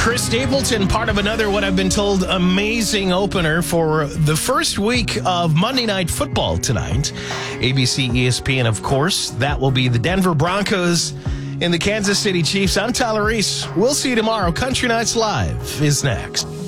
Chris Stapleton, part of another, what I've been told, amazing opener for the first week of Monday Night Football tonight. ABC, ESPN, of course. That will be the Denver Broncos and the Kansas City Chiefs. I'm Tyler Reese. We'll see you tomorrow. Country Nights Live is next.